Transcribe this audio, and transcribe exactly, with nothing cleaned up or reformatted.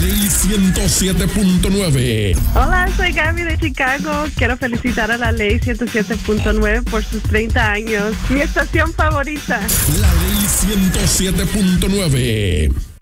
Ley ciento siete punto nueve. Hola, soy Gaby de Chicago. Quiero felicitar a la Ley ciento siete punto nueve por sus treinta años. Mi estación favorita. La Ley ciento siete punto nueve.